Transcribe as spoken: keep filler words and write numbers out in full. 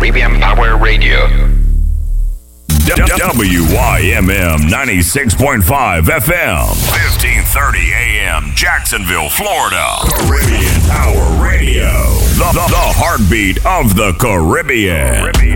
Caribbean Power Radio. W Y M M ninety-six point five F M, fifteen thirty A M, Jacksonville, Florida. Caribbean Power Radio, the, the, the heartbeat of the Caribbean. Caribbean.